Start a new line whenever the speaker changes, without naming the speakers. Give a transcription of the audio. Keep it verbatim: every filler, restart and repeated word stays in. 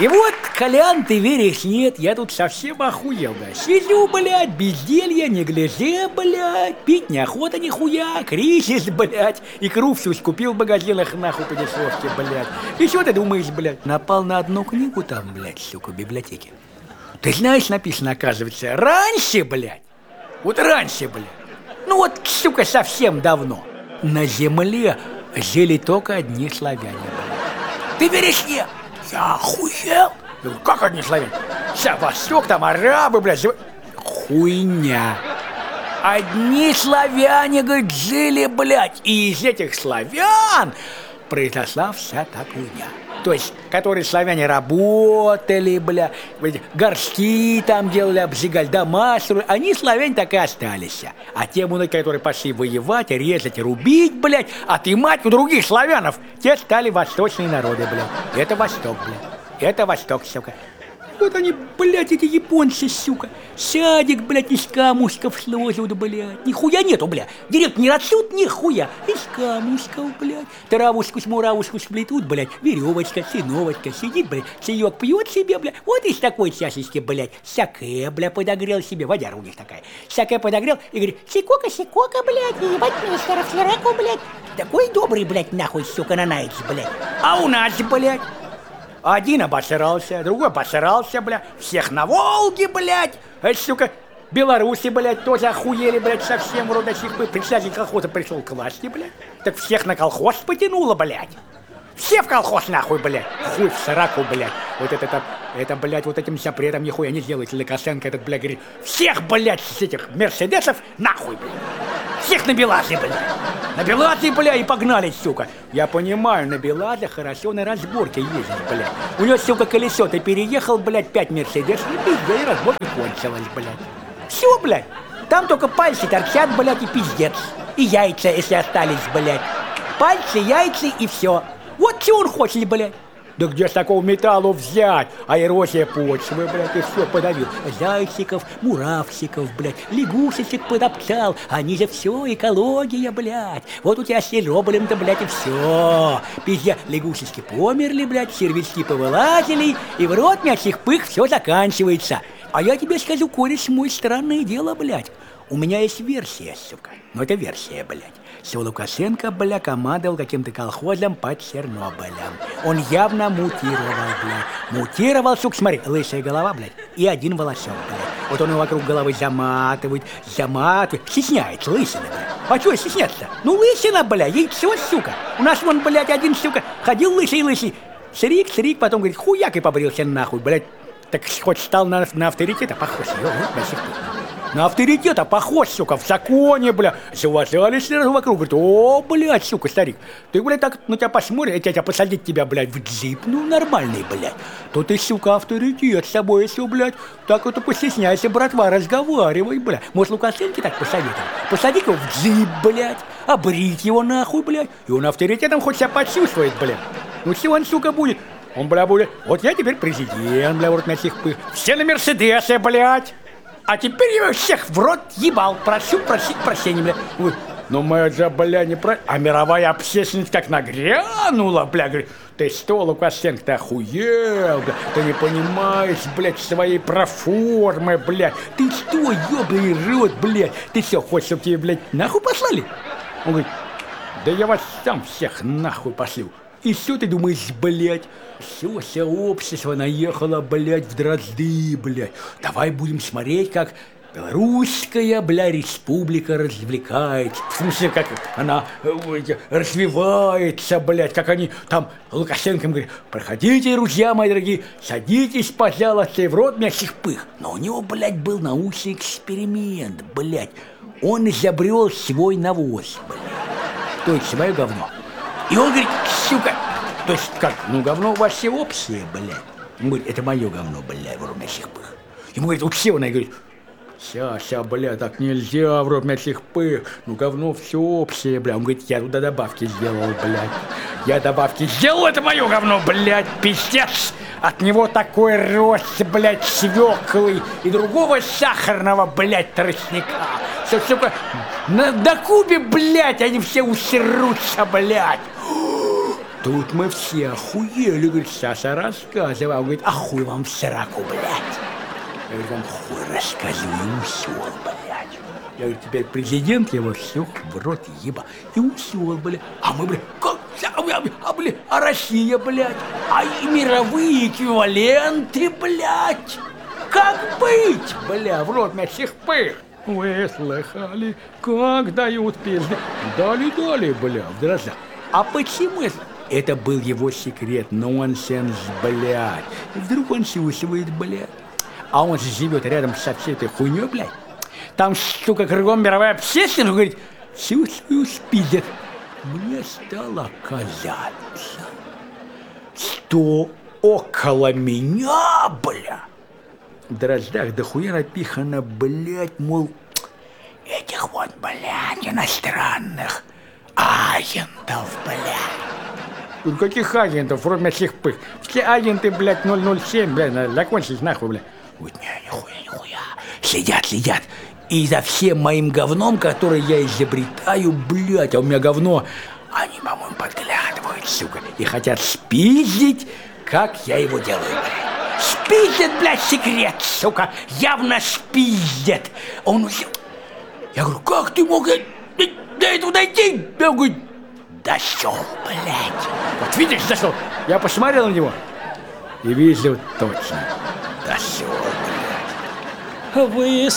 И вот, Колян, ты веришь, нет, я тут совсем охуел, да. Сижу, блядь, безделье, неглиже, блядь, пить неохота нихуя, кризис, блядь, икру всю купил в магазинах, нахуй, по дешевке, блядь. И что ты думаешь, блядь, напал на одну книгу там, блядь, сука, в библиотеке. Ты знаешь, написано, оказывается, раньше, блядь, вот раньше, блядь, ну вот, сука, совсем давно, на земле жили только одни славяне, блядь. Ты веришь, нет? Я охуел? Как одни славяне? Вся Восток, там арабы, блядь, жив... Хуйня. Одни славяне, говорит, жили, блядь, и из этих славян произошла вся та хуйня. То есть, которые славяне работали, бля, горшки там делали, обжигали, дома строили, они, славяне, так и остались. А те, которые пошли воевать, резать, рубить, блядь, отымать у других славянов, те стали восточные народы, блядь. Это Восток, блядь. Это Восток, сука. Вот они, блядь, эти японцы, сука. Садик, блядь, из камушков сложат, блядь. Нихуя нету, блядь. Директ не растут, нихуя. Из камушков, блядь. Травушку с муравушку сплетут, блядь. Веревочка, синовочка сидит, блядь. Чаек пьет себе, блядь. Вот из такой чашечки, блядь. Саке, блядь, подогрел себе. Водяра у них такая. Саке подогрел и говорит: сикока, сикока, блядь. Ебать мистера флераку, блядь. Такой добрый, блядь, нахуй, сука, нанаец, блядь. А у нас, блядь, один обосрался, другой обосрался, бля. Всех на Волге, блядь. А, сука, белорусы, блядь, тоже охуели, блядь, совсем вроде сих. Председатель колхоза пришел к власти, блядь. Так всех на колхоз потянуло, блядь. Все в колхоз, нахуй, блядь. Хуй в сраку, блядь. Вот это, это, это, блядь, вот этим запретом нихуя не делается. Лукашенко этот, блядь, говорит: всех, блядь, с этих мерседесов нахуй, блядь. Всех на Белазе, блядь. На Белазе, бля, и погнали, сука. Я понимаю, на Белазе хорошо на разборке ездить, блядь. У него, сука, колесо, ты переехал, блядь, пять мерседесов, и пиздец, и разборка кончилась, блядь. Все, блядь. Там только пальцы торчат, блядь, и пиздец. И яйца, если остались, блядь. Пальцы, яйца и все. Вот что он хочет, блядь. Да где ж такого металла взять? А эрозия почвы, блядь, и все подавил. Зайчиков, муравчиков, блядь, лягушечек подоптал. Они же все экология, блядь. Вот у тебя с сероблем-то, блядь, и все. Пиздец, лягушечки померли, блядь, червячки повылазили, и в рот мячих пых все заканчивается. А я тебе скажу, кореш мой, странное дело, блядь. У меня есть версия, сука. Ну это версия, блядь. Что Лукашенко, бля, командовал каким-то колхозом под Чернобылем. Он явно мутировал, бля. Мутировал, сука, смотри, лысая голова, блядь, и один волосок, блядь. Вот он его вокруг головы заматывает, заматывает. Стесняется, лысина, блядь. А чего стесняться? Ну, лысина, бля, яйцо, сука. У нас вон, блядь, один, сука, ходил лысый-лысый. Срик, срик, потом говорит: хуяк, и побрился нахуй, блядь. Так хоть стал на, на авторитета похож, ё, вот, до сих пор. На авторитета похож, сука, в законе, бля. Завозались сразу вокруг, говорит: о, блядь, сука, старик, ты, блядь, так на тебя посмотришь, я тебя посадить тебя, блядь, в джип, ну, нормальный, блядь. То ты, сука, авторитет с собой, все, блядь, так это постесняйся, братва, разговаривай, блядь. Может, Лукашенко так посоветовал? Посадить его в джип, блядь, обрить его нахуй, блядь, и он авторитетом хоть себя почувствует, блядь. Ну, все он, сука, будет. Он, бля, будет: вот я теперь президент, бля, вот на всех пых. Все на Мерседесе, блядь. А теперь я всех в рот ебал. Прошу просить прощения, бля. Ой, ну мы же, бля, не про... А мировая общественность как нагрянула, бля. Говорит: ты что, Лукашенко, ты охуел, бля. Ты не понимаешь, блядь, своей проформы, блядь. Ты что, ёбаный рот, блядь. Ты что, хочешь, чтобы тебе, блядь, нахуй послали? Он говорит: да я вас сам всех нахуй пошлю. И что ты думаешь, блядь? Все сообщество наехало, блядь, в дрозды, блядь. Давай будем смотреть, как белорусская, бля, республика развлекается. В смысле, как она э, развивается, блядь, как они там Лукашенко говорит: проходите, друзья мои дорогие, садитесь, пожалуйста, и в рот мясных пых. Но у него, блядь, был научный эксперимент, блядь. Он изобрел свой навоз, блядь. То есть свое говно. И он говорит: сука, то есть как, ну говно у вас все общее, блядь. Он говорит: это мое говно, блядь, в рот мясных пых. Ему говорит: у всего, она говорит: ща, ща, бля, так нельзя в рот мясных пых, ну говно все общее, бля. Он говорит: я туда добавки сделал, блядь. Я добавки сделал, это мое говно, блядь, пиздец. От него такой рост, блядь, свеклы и другого сахарного, блядь, тростника. Все, сука, на, на Кубе, блядь, они все усерутся, блядь. Тут мы все охуели, говорит, Саша, рассказывай. Он говорит, а хуй вам в сраку, блядь. Я говорю, вам хуй рассказываю, и усёл, блядь. Я говорю, теперь президент его всех в рот еба. И усёл, блядь. А мы, блядь, как? А, блядь, а Россия, блядь? А и мировые эквиваленты, блядь? Как быть, бля, в рот на всех пых? Вы слыхали, как дают пизды? Дали-дали, бля, в дрожжах. А почему? Это был его секрет, нонсенс, блядь. И вдруг он чувствует, блядь. А он же живет рядом со всей этой хуйней, блядь. Там, сука, кругом мировая общественность, говорит, чувствую, спиздят. Мне стало казаться, что около меня, бля, в дрожжах дохуя напихано, блядь, мол, этих вот, блядь, иностранных агентов, блядь. Ну, каких агентов, вроде всех пых? Все агенты, блядь, ноль ноль семь, блядь, закончились нахуй, блядь. Вот, не, нихуя, нихуя. Следят, следят. И за всем моим говном, которое я изобретаю, блядь, а у меня говно, они, по-моему, подглядывают, сука, и хотят спиздить, как я его делаю, блядь. Спиздят, блядь, секрет, сука, явно спиздят. Он уже... Я говорю, как ты мог до этого дойти? Я говорю, дошел, блядь. Вот видишь, дошел. Я посмотрел на него и вижу точно, дошел, блядь.
Вы